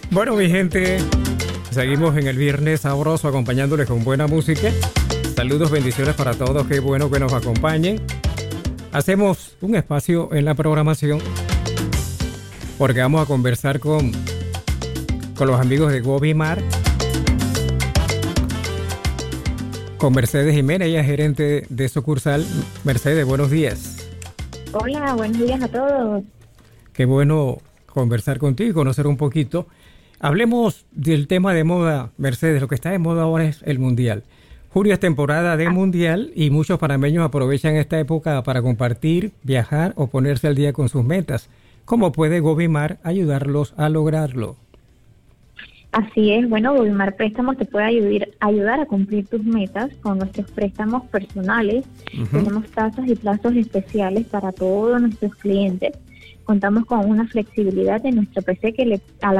Bueno, mi gente, seguimos en el viernes sabroso acompañándoles con buena música. Saludos, bendiciones para todos, qué bueno que nos acompañen. Hacemos un espacio en la programación porque vamos a conversar con los amigos de Gobimar, con Mercedes Jiménez, ella es gerente de sucursal. Mercedes, buenos días. Hola, buenos días a todos. Qué bueno conversar contigo y conocer un poquito. Hablemos del tema de moda, Mercedes. Lo que está de moda ahora es el Mundial. Julio es temporada de Mundial y muchos panameños aprovechan esta época para compartir, viajar o ponerse al día con sus metas. ¿Cómo puede Gobimar ayudarlos a lograrlo? Así es, bueno, Gobimar Préstamos te puede ayudar a cumplir tus metas con nuestros préstamos personales. Tenemos tasas y plazos especiales para todos nuestros clientes. Contamos con una flexibilidad en nuestra APC que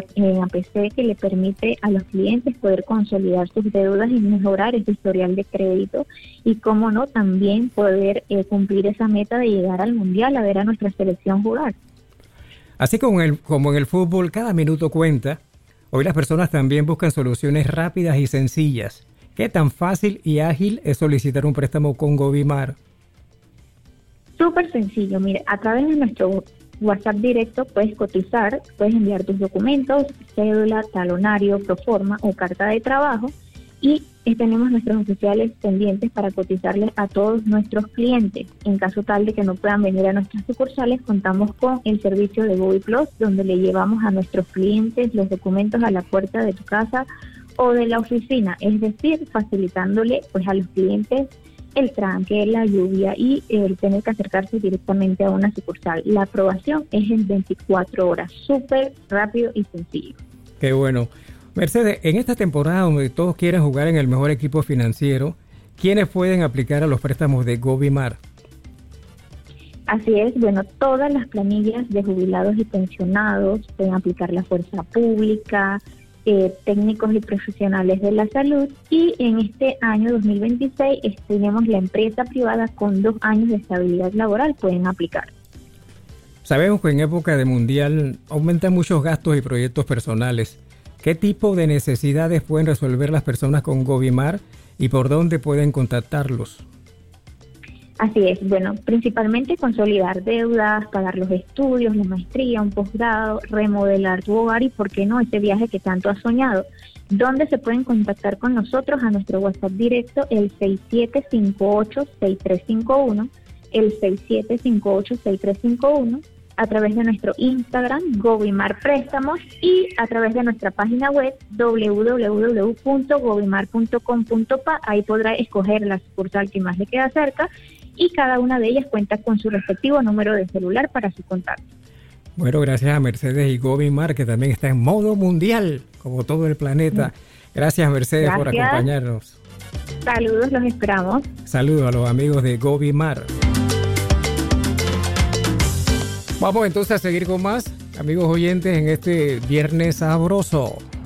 le permite a los clientes poder consolidar sus deudas y mejorar ese historial de crédito y, cómo no, también poder cumplir esa meta de llegar al Mundial, a ver a nuestra selección jugar. Así como en el fútbol, cada minuto cuenta. Hoy las personas también buscan soluciones rápidas y sencillas. ¿Qué tan fácil y ágil es solicitar un préstamo con Gobimar? Súper sencillo, mire, a través de nuestro WhatsApp directo puedes cotizar, puedes enviar tus documentos, cédula, talonario, proforma o carta de trabajo, y tenemos nuestros oficiales pendientes para cotizarles a todos nuestros clientes. En caso tal de que no puedan venir a nuestras sucursales, contamos con el servicio de GobiPlus, donde le llevamos a nuestros clientes los documentos a la puerta de tu casa o de la oficina, es decir, facilitándole pues a los clientes el tranque, la lluvia y el tener que acercarse directamente a una sucursal. La aprobación es en 24 horas, súper rápido y sencillo. Qué bueno. Mercedes, en esta temporada donde todos quieren jugar en el mejor equipo financiero, ¿quiénes pueden aplicar a los préstamos de Gobimar? Así es, bueno, todas las planillas de jubilados y pensionados pueden aplicar la fuerza pública, técnicos y profesionales de la salud, y en este año 2026 tenemos la empresa privada con 2 años de estabilidad laboral, pueden aplicar. Sabemos que en época de Mundial aumentan muchos gastos y proyectos personales. ¿Qué tipo de necesidades pueden resolver las personas con Gobimar y por dónde pueden contactarlos? Así es, bueno, principalmente consolidar deudas, pagar los estudios, la maestría, un posgrado, remodelar tu hogar y, ¿por qué no, ese viaje que tanto has soñado? ¿Dónde se pueden contactar con nosotros? A nuestro WhatsApp directo, el 6758-6351, el 6758-6351, a través de nuestro Instagram, Gobimar Préstamos, y a través de nuestra página web, www.gobimar.com.pa. Ahí podrá escoger la sucursal que más le queda cerca y cada una de ellas cuenta con su respectivo número de celular para su contacto. Bueno, gracias a Mercedes y Gobimar, que también está en modo mundial, como todo el planeta. Gracias, Mercedes, por acompañarnos. Saludos, los esperamos. Saludos a los amigos de Gobimar. Vamos entonces a seguir con más, amigos oyentes, en este viernes sabroso.